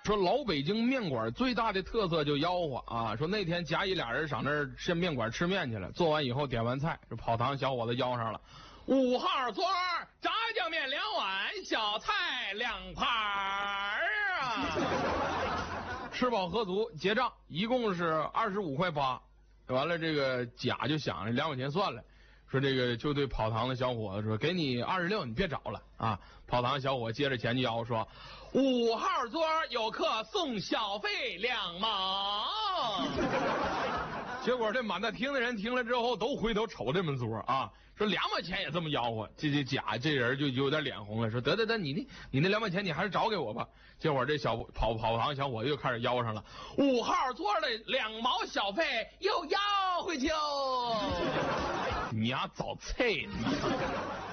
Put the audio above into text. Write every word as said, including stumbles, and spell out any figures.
说老北京面馆最大的特色就吆喝啊，说那天甲乙俩人上那儿上面馆吃面去了，做完以后点完菜，这跑堂小伙子吆上了，五号桌炸酱面两碗，小菜两盘儿啊。吃饱喝足结账，一共是二十五块八。完了，这个甲就想着两块钱算了，说这个就对跑堂的小伙子说，给你二十六，你别找了啊。跑堂小伙接着钱就要说，五号桌有客送小费两毛。结果这满大厅的人听了之后都回头瞅这门桌啊，说两毛钱也这么吆喝，这这甲这人就有点脸红了，说得得得，你那你那两毛钱你还是找给我吧。结果这小跑跑堂小伙子又开始吆上了，五号桌的两毛小费又要回去哦。你丫早菜呢。